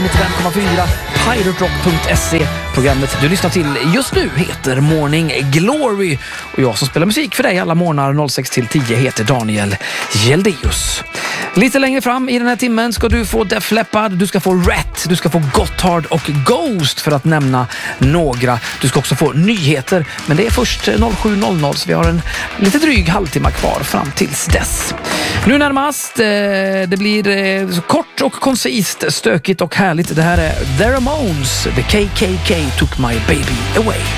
95,4 piraterock.se. Programmet du lyssnar till just nu heter Morning Glory. Och jag som spelar musik för dig alla morgnar 06-10 heter Daniel Geldeus. Lite längre fram i den här timmen ska du få Def Leppard, du ska få Rat, du ska få Gotthard och Ghost för att nämna några. Du ska också få nyheter, men det är först 07.00 så vi har en lite dryg halvtimme kvar fram tills dess. Nu närmast, det blir så kort och koncist, stökigt och härligt. Det här är The Ramones, The KKK Took My Baby Away.